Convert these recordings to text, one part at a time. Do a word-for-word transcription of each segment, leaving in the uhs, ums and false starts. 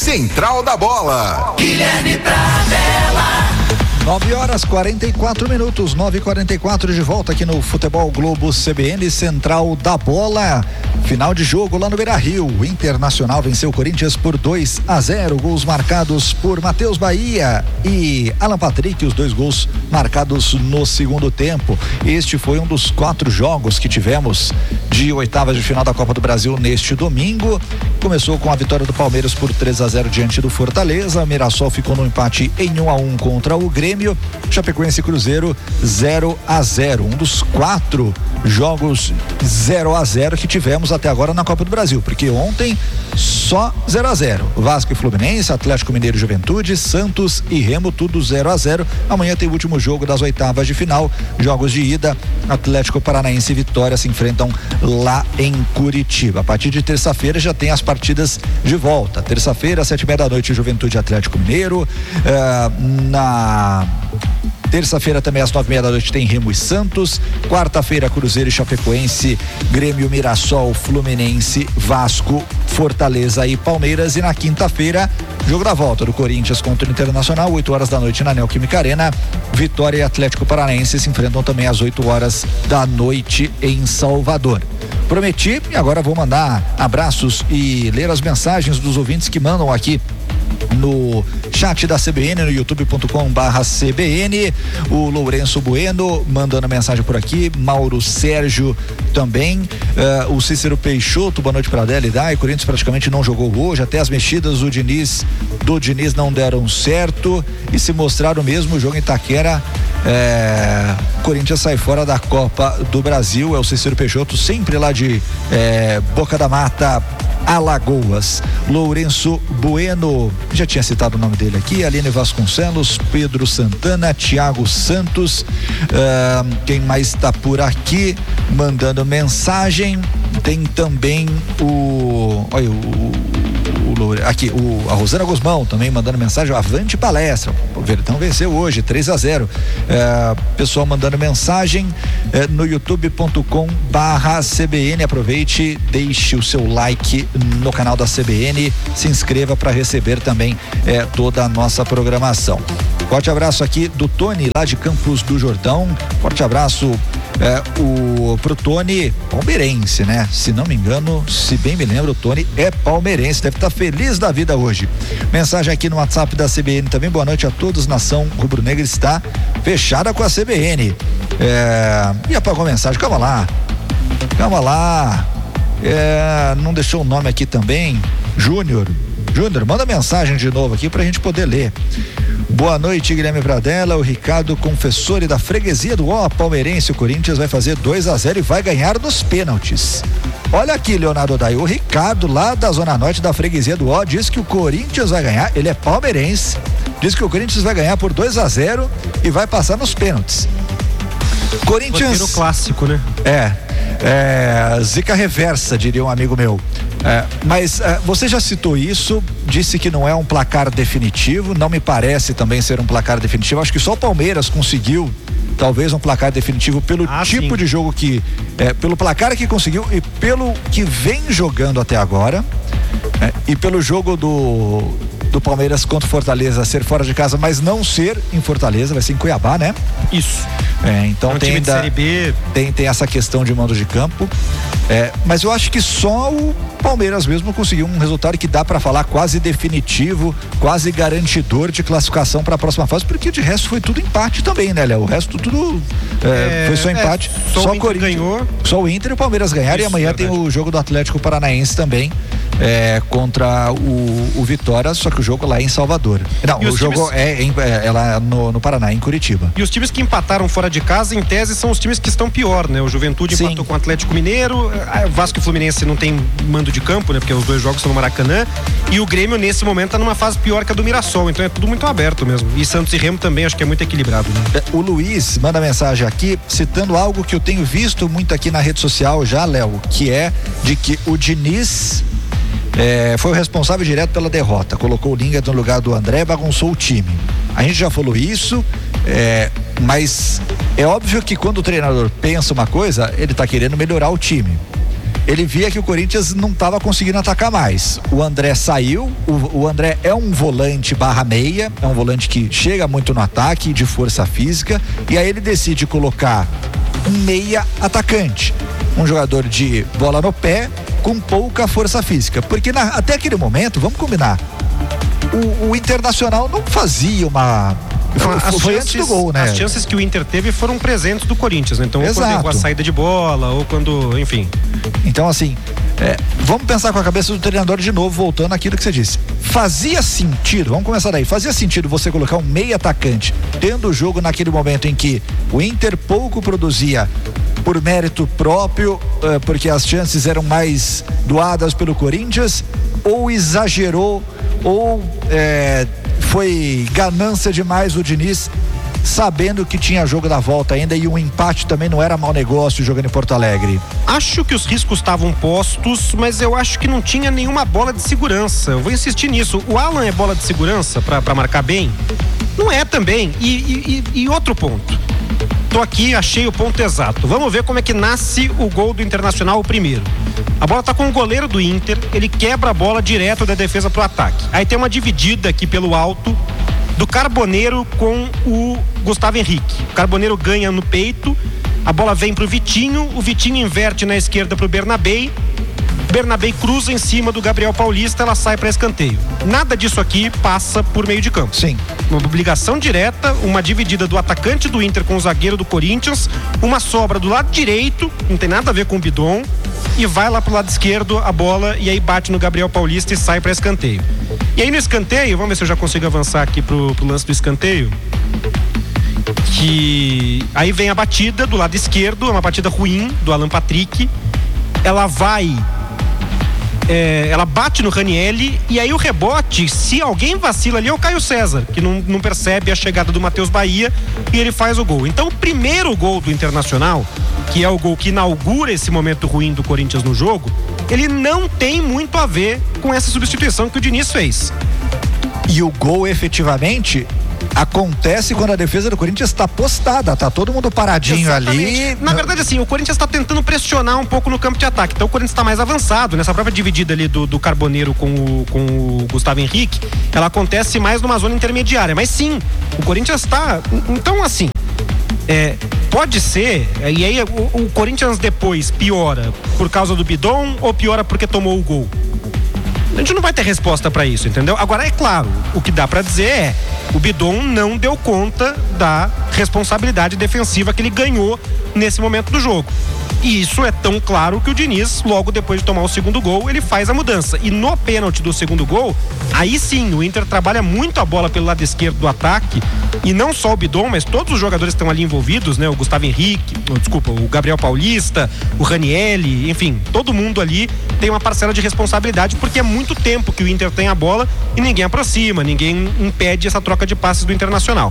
Central da Bola. Guilherme Pradella. nove horas quarenta e quatro minutos, nove e quarenta e quatro de volta aqui no Futebol Globo C B N, Central da Bola. Final de jogo lá no Beira-Rio. O Internacional venceu o Corinthians por dois a zero. Gols marcados por Matheus Bahia e Alan Patrick, os dois gols marcados no segundo tempo. Este foi um dos quatro jogos que tivemos de oitavas de final da Copa do Brasil neste domingo. Começou com a vitória do Palmeiras por três a zero diante do Fortaleza. Mirassol ficou no empate em um a um contra o Grêmio. Chapecoense e Cruzeiro zero a zero. Um dos quatro jogos zero a zero que tivemos até agora na Copa do Brasil, porque ontem só zero a zero. Vasco e Fluminense, Atlético Mineiro e Juventude, Santos e Remo, tudo zero a zero. Amanhã tem o último jogo das oitavas de final. Jogos de ida, Atlético Paranaense e Vitória se enfrentam lá em Curitiba. A partir de terça-feira já tem as partidas de volta. Terça-feira, sete e meia da noite, Juventude e Atlético Mineiro. Uh, na terça-feira também às nove e meia da noite tem Remo e Santos. Quarta-feira, Cruzeiro e Chapecoense, Grêmio, Mirassol, Fluminense, Vasco, Fortaleza e Palmeiras. E na quinta-feira, jogo da volta do Corinthians contra o Internacional, oito horas da noite na Neoquímica Arena. Vitória e Atlético Paranaense se enfrentam também às oito horas da noite em Salvador. Prometi e agora vou mandar abraços e ler as mensagens dos ouvintes que mandam aqui no chat da C B N, no youtube ponto com barra C B N. O Lourenço Bueno mandando mensagem por aqui, Mauro Sérgio também, uh, o Cícero Peixoto, boa noite para Adela e Dai. Corinthians praticamente não jogou hoje, até as mexidas do Diniz do Diniz não deram certo e se mostraram mesmo o jogo em Itaquera. É, Corinthians sai fora da Copa do Brasil. É o Cícero Peixoto, sempre lá de é, Boca da Mata, Alagoas. Lourenço Bueno, já tinha citado o nome dele aqui. Aline Vasconcelos, Pedro Santana, Thiago Santos. Uh, quem mais está por aqui mandando mensagem? Tem também o. Olha, o. Aqui, o, a Rosana Guzmão também mandando mensagem, avante palestra, o Verdão venceu hoje, três a zero. É, pessoal mandando mensagem é, no youtube ponto com barra C B N. Aproveite, deixe o seu like no canal da C B N, se inscreva para receber também é, toda a nossa programação. Forte abraço aqui do Tony, lá de Campos do Jordão. Forte abraço é, o, pro Tony, palmeirense, né? Se não me engano, se bem me lembro, o Tony é palmeirense, deve estar feliz da vida hoje. Mensagem aqui no WhatsApp da C B N também, boa noite a todos, nação rubro-negra está fechada com a C B N. É, e apagou a mensagem, calma lá, calma lá, é, não deixou o nome aqui também, Júnior, Júnior, manda mensagem de novo aqui pra gente poder ler. Boa noite, Guilherme Pradella, o Ricardo Confessori da freguesia do Ó Palmeirense. O Corinthians vai fazer dois a zero e vai ganhar nos pênaltis. Olha aqui, Leonardo Daí, o Ricardo lá da Zona Norte da freguesia do Ó diz que o Corinthians vai ganhar, ele é palmeirense, diz que o Corinthians vai ganhar por dois a zero e vai passar nos pênaltis. Corinthians. Roteiro clássico, né? É, é, zica reversa, diria um amigo meu. É, mas é, você já citou isso, disse que não é um placar definitivo, não me parece também ser um placar definitivo. Acho que só o Palmeiras conseguiu talvez um placar definitivo pelo ah, tipo sim. de jogo que, é, pelo placar que conseguiu e pelo que vem jogando até agora, é, e pelo jogo do do Palmeiras contra o Fortaleza ser fora de casa, mas não ser em Fortaleza, vai ser em Cuiabá, né? Isso. É, então é um tem, da, Série B. tem tem essa questão de mando de campo, é, mas eu acho que só o Palmeiras mesmo conseguiu um resultado que dá para falar quase definitivo, quase garantidor de classificação para a próxima fase, porque de resto foi tudo empate também, né, Léo? O resto tudo é, é, foi só empate. É, só, só o Inter Corinthians ganhou. Só o Inter e o Palmeiras ganharam. Isso, e amanhã verdade. Tem o jogo do Atlético Paranaense também. É, contra o, o Vitória, só que o jogo lá é em Salvador. Não, o jogo times... é, em, é, é lá no, no Paraná, em Curitiba. E os times que empataram fora de casa, em tese, são os times que estão pior, né? O Juventude Sim. empatou com o Atlético Mineiro, o Vasco e Fluminense não tem mando de campo, né? Porque os dois jogos são no Maracanã, e o Grêmio nesse momento tá numa fase pior que a do Mirassol, então é tudo muito aberto mesmo. E Santos e Remo também acho que é muito equilibrado, né? O Luiz manda mensagem aqui, citando algo que eu tenho visto muito aqui na rede social já, Léo, que é de que o Diniz É, foi o responsável direto pela derrota, colocou o Linga no lugar do André, bagunçou o time. A gente já falou isso, é, mas é óbvio que quando o treinador pensa uma coisa, ele está querendo melhorar o time. ele via que o Corinthians não estava conseguindo atacar mais. O André saiu, o, o André é um volante barra meia, é um volante que chega muito no ataque, de força física, e aí ele decide colocar um meia atacante, um jogador de bola no pé com pouca força física, porque na, até aquele momento, vamos combinar, o, o Internacional não fazia uma... As foi chances, antes do gol, né? As chances que o Inter teve foram presentes do Corinthians, né? Então, ou Exato. quando errou a saída de bola, ou quando, enfim. Então, assim, é, vamos pensar com a cabeça do treinador de novo, voltando àquilo que você disse. Fazia sentido, vamos começar daí, fazia sentido você colocar um meio atacante, tendo o jogo naquele momento em que o Inter pouco produzia por mérito próprio, é, porque as chances eram mais doadas pelo Corinthians, ou exagerou, ou é, foi ganância demais o Diniz, sabendo que tinha jogo da volta ainda, e um empate também não era mau negócio jogando em Porto Alegre? Acho que os riscos estavam postos, mas eu acho que não tinha nenhuma bola de segurança. Eu vou insistir nisso. O Alan é bola de segurança para marcar bem? Não é também. E, e, e outro ponto. Tô aqui, achei o ponto exato. Vamos ver como é que nasce o gol do Internacional, o primeiro. A bola tá com o goleiro do Inter, ele quebra a bola direto da defesa pro ataque. Aí tem uma dividida aqui pelo alto do Carboneiro com o Gustavo Henrique. O Carboneiro ganha no peito, a bola vem pro Vitinho, o Vitinho inverte na esquerda pro Bernabei, Bernabei cruza em cima do Gabriel Paulista, ela sai para escanteio. Nada disso aqui passa por meio de campo. Sim. Uma obrigação direta, uma dividida do atacante do Inter com o zagueiro do Corinthians, uma sobra do lado direito, não tem nada a ver com o Bidon, e vai lá pro lado esquerdo a bola, e aí bate no Gabriel Paulista e sai para escanteio. E aí no escanteio, vamos ver se eu já consigo avançar aqui pro, pro lance do escanteio, que aí vem a batida do lado esquerdo, uma batida ruim do Alan Patrick, ela vai É, ela bate no Ranielli, e aí o rebote, se alguém vacila ali, é o Caio César, que não, não percebe a chegada do Matheus Bahia, e ele faz o gol. Então o primeiro gol do Internacional, que é o gol que inaugura esse momento ruim do Corinthians no jogo, ele não tem muito a ver com essa substituição que o Diniz fez. E o gol efetivamente acontece quando a defesa do Corinthians está postada, tá todo mundo paradinho. Exatamente. Ali. Na verdade, assim, o Corinthians está tentando pressionar um pouco no campo de ataque, então o Corinthians está mais avançado, nessa própria dividida ali do, do Carboneiro com o, com o Gustavo Henrique, ela acontece mais numa zona intermediária, mas sim, o Corinthians está, então assim, é, pode ser, e aí o, o Corinthians depois piora por causa do Bidon ou piora porque tomou o gol? A gente não vai ter resposta para isso, entendeu? Agora, é claro, o que dá para dizer é, o Bidon não deu conta da responsabilidade defensiva que ele ganhou nesse momento do jogo. E isso é tão claro que o Diniz, logo depois de tomar o segundo gol, ele faz a mudança. E no pênalti do segundo gol, aí sim, o Inter trabalha muito a bola pelo lado esquerdo do ataque, e não só o Bidon, mas todos os jogadores que estão ali envolvidos, né? O Gustavo Henrique, desculpa, o Gabriel Paulista, o Ranielli, enfim, todo mundo ali tem uma parcela de responsabilidade, porque é muito tempo que o Inter tem a bola e ninguém aproxima, ninguém impede essa troca de passes do Internacional.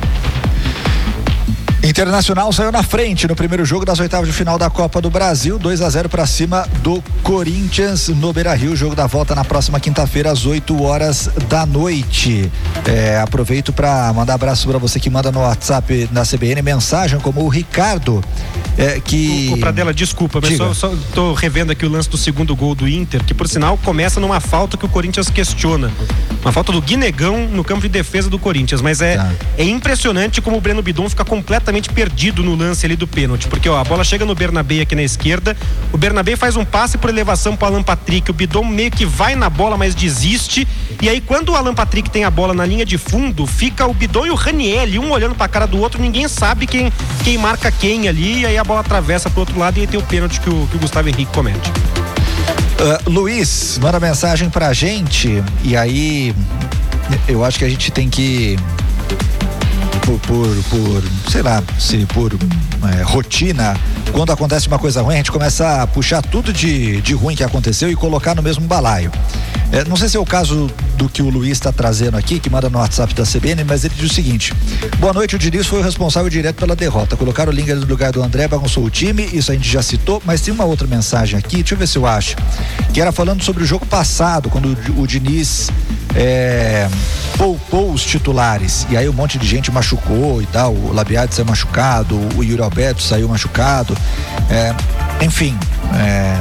Internacional saiu na frente no primeiro jogo das oitavas de final da Copa do Brasil, dois a zero para cima do Corinthians no Beira-Rio. Jogo da volta na próxima quinta-feira às oito horas da noite. É, aproveito para mandar abraço para você que manda no WhatsApp da C B N mensagem, como o Ricardo, é, que... O, o Pradella, desculpa, mas só, só tô revendo aqui o lance do segundo gol do Inter, que por sinal começa numa falta que o Corinthians questiona. Uma falta do Guinegão no campo de defesa do Corinthians, mas é, tá. é impressionante como o Breno Bidon fica completamente perdido no lance ali do pênalti, porque ó, a bola chega no Bernabei aqui na esquerda, o Bernabei faz um passe por elevação pro Alan Patrick, o Bidon meio que vai na bola, mas desiste, e aí quando o Alan Patrick tem a bola na linha de fundo, fica o Bidon e o Ranielli, um olhando pra cara do outro, ninguém sabe quem, quem marca quem ali, e aí a bola atravessa pro outro lado e aí tem o pênalti que o, que o Gustavo Henrique comete. Uh, Luiz, manda mensagem pra gente, e aí eu acho que a gente tem que Por, por, por, sei lá, se por é, rotina, quando acontece uma coisa ruim, a gente começa a puxar tudo de, de ruim que aconteceu e colocar no mesmo balaio. É, não sei se é o caso do que o Luiz está trazendo aqui, que manda no WhatsApp da C B N, mas ele diz o seguinte: boa noite, o Diniz foi o responsável direto pela derrota. Colocaram o Linga no lugar do André, bagunçou o time, isso a gente já citou, mas tem uma outra mensagem aqui, deixa eu ver se eu acho, que era falando sobre o jogo passado, quando o, o Diniz é, poupou os titulares, e aí um monte de gente machucou e tal, o Labiade saiu machucado, o Yuri Alberto saiu machucado, é, enfim, é,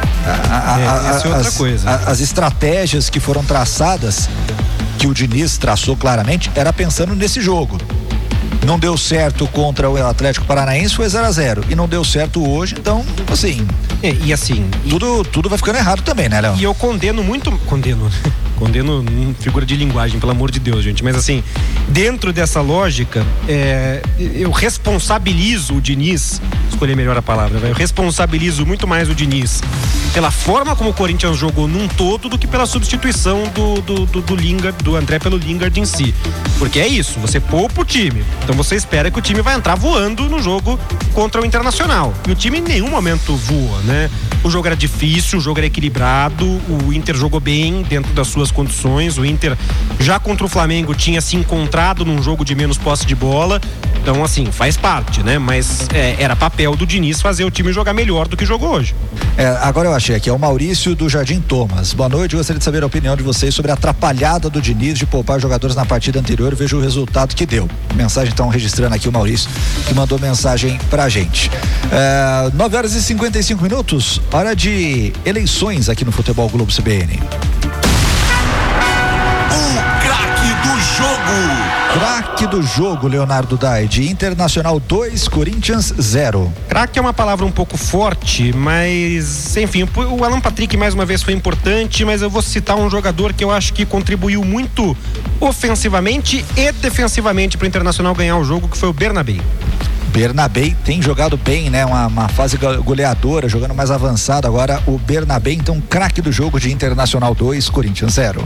A, a, é, essa é outra as, coisa. A, as estratégias que foram traçadas, que o Diniz traçou claramente, era pensando nesse jogo. Não deu certo contra o Atlético Paranaense, foi zero a zero. E não deu certo hoje, então, assim... É, e assim... Tudo, tudo vai ficando errado também, né, Léo? E eu condeno muito... Condeno... Condeno figura de linguagem, pelo amor de Deus, gente. Mas assim, dentro dessa lógica, é, eu responsabilizo o Diniz, escolher melhor a palavra, né? Eu responsabilizo muito mais o Diniz pela forma como o Corinthians jogou num todo do que pela substituição do, do, do, do Lingard, do André pelo Lingard em si. Porque é isso, você poupa o time. Então você espera que o time vai entrar voando no jogo contra o Internacional. E o time em nenhum momento voa, né? O jogo era difícil, o jogo era equilibrado, o Inter jogou bem dentro das suas condições. O Inter, já contra o Flamengo, tinha se encontrado num jogo de menos posse de bola. Então, assim, faz parte, né? Mas é, era papel do Diniz fazer o time jogar melhor do que jogou hoje. É, agora eu achei aqui, é o Maurício do Jardim Thomas. Boa noite, gostaria de saber a opinião de vocês sobre a atrapalhada do Diniz de poupar jogadores na partida anterior. Veja o resultado que deu. Mensagem, então, registrando aqui o Maurício, que mandou mensagem pra gente. É, nove horas e cinquenta e cinco minutos, hora de eleições aqui no Futebol Globo C B N. O craque do jogo. Craque do jogo, Leonardo Daide. Internacional dois, Corinthians zero. Craque é uma palavra um pouco forte, mas enfim, o Alan Patrick mais uma vez foi importante, mas eu vou citar um jogador que eu acho que contribuiu muito ofensivamente e defensivamente para o Internacional ganhar o jogo, que foi o Bernabé. Bernabé tem jogado bem, né? Uma, uma fase goleadora, jogando mais avançado. Agora o Bernabé, então, craque do jogo de Internacional dois, Corinthians zero.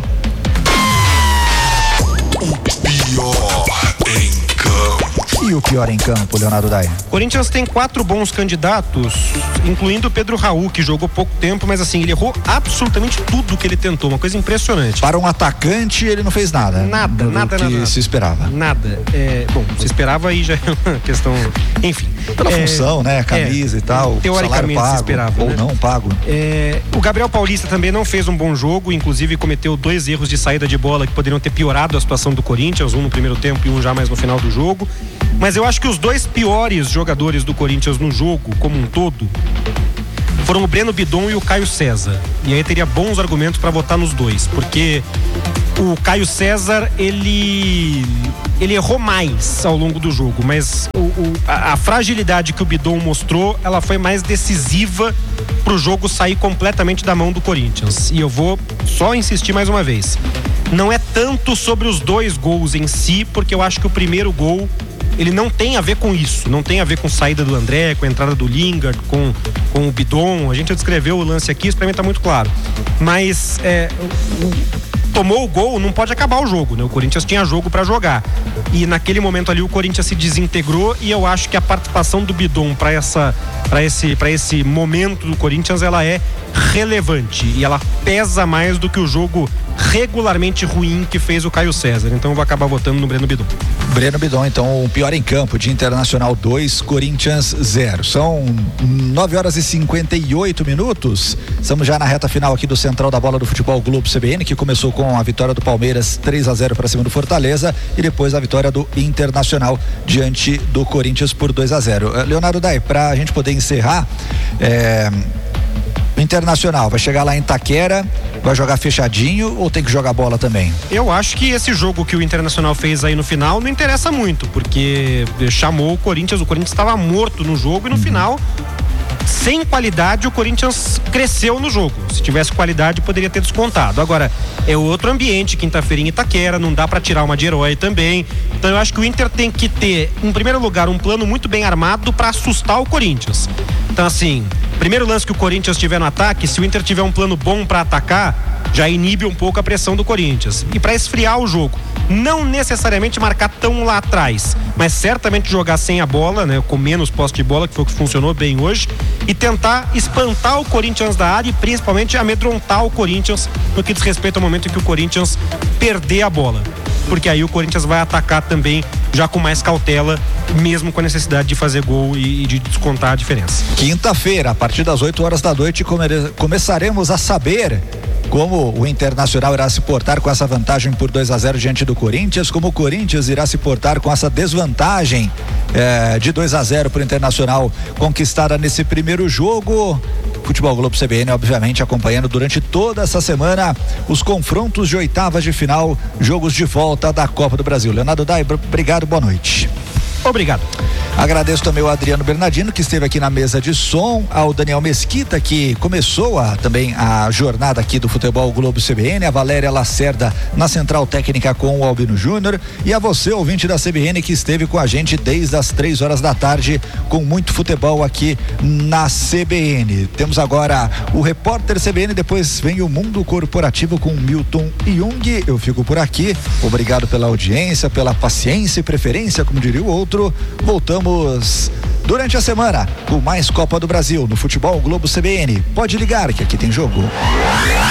Pior em campo. E o pior em campo, Leonardo Daide? Corinthians tem quatro bons candidatos, incluindo o Pedro Raul, que jogou pouco tempo, mas assim, ele errou absolutamente tudo que ele tentou, uma coisa impressionante. Para um atacante, ele não fez nada. Nada, do nada, que nada. se esperava. Nada. É, bom, se esperava aí já é uma questão, enfim. Pela é, função, né? Camisa é, e tal. Teoricamente pago, se esperava. Ou né? não pago. É, o Gabriel Paulista também não fez um bom jogo, inclusive cometeu dois erros de saída de bola que poderiam ter piorado a situação do Corinthians, um no primeiro tempo e um já mais no final do jogo. Mas eu acho que os dois piores jogadores do Corinthians no jogo, como um todo, foram o Breno Bidon e o Caio César. E aí teria bons argumentos para votar nos dois, porque o Caio César, ele ele errou mais ao longo do jogo, mas o, o, a, a fragilidade que o Bidon mostrou, ela foi mais decisiva pro jogo sair completamente da mão do Corinthians. E eu vou só insistir mais uma vez. Não é tanto sobre os dois gols em si, porque eu acho que o primeiro gol, ele não tem a ver com isso, não tem a ver com saída do André, com a entrada do Lingard, com, com o Bidon. A gente descreveu o lance aqui, isso pra mim tá muito claro. Mas é, o, tomou o gol, não pode acabar o jogo, né? O Corinthians tinha jogo pra jogar. E naquele momento ali o Corinthians se desintegrou, e eu acho que a participação do Bidon pra essa, pra esse, pra esse momento do Corinthians, ela é relevante e ela pesa mais do que o jogo regularmente ruim que fez o Caio César. Então eu vou acabar votando no Breno Bidon. Breno Bidon, então, o pior em campo de Internacional dois, Corinthians zero. São nove horas e cinquenta e oito minutos. Estamos já na reta final aqui do Central da Bola do Futebol Globo C B N, que começou com a vitória do Palmeiras três a zero para cima do Fortaleza e depois a vitória do Internacional diante do Corinthians por dois a zero. Leonardo Daide, para a gente poder encerrar, é... o Internacional vai chegar lá em Itaquera, vai jogar fechadinho ou tem que jogar bola também? Eu acho que esse jogo que o Internacional fez aí no final não interessa muito, porque chamou o Corinthians, o Corinthians estava morto no jogo e no uhum. final, sem qualidade, o Corinthians cresceu no jogo. Se tivesse qualidade, poderia ter descontado. Agora, é outro ambiente, quinta-feira em Itaquera, não dá pra tirar uma de herói também. Então eu acho que o Inter tem que ter, em primeiro lugar, um plano muito bem armado pra assustar o Corinthians. Então assim, primeiro lance que o Corinthians tiver no ataque, se o Inter tiver um plano bom pra atacar, já inibe um pouco a pressão do Corinthians. E pra esfriar o jogo, não necessariamente marcar tão lá atrás, mas certamente jogar sem a bola, né, com menos posse de bola, que foi o que funcionou bem hoje, e tentar espantar o Corinthians da área e principalmente amedrontar o Corinthians no que diz respeito ao momento em que o Corinthians perder a bola, porque aí o Corinthians vai atacar também já com mais cautela, mesmo com a necessidade de fazer gol e, e de descontar a diferença. Quinta-feira, a partir das oito horas da noite, come- começaremos a saber como o Internacional irá se portar com essa vantagem por dois a zero diante do Corinthians, como o Corinthians irá se portar com essa desvantagem eh, de dois a zero para o Internacional conquistada nesse primeiro jogo. Futebol Globo C B N, obviamente, acompanhando durante toda essa semana os confrontos de oitavas de final, jogos de volta da Copa do Brasil. Leonardo Dai, obrigado, boa noite. Obrigado. Agradeço também ao Adriano Bernardino, que esteve aqui na mesa de som, ao Daniel Mesquita, que começou a, também a jornada aqui do Futebol Globo C B N, a Valéria Lacerda na Central Técnica com o Albino Júnior, e a você, ouvinte da C B N, que esteve com a gente desde as três horas da tarde, com muito futebol aqui na C B N. Temos agora o Repórter C B N, depois vem o Mundo Corporativo com Milton Jung. Eu fico por aqui, obrigado pela audiência, pela paciência e preferência, como diria o outro. Voltamos durante a semana com mais Copa do Brasil no Futebol Globo C B N. Pode ligar que aqui tem jogo.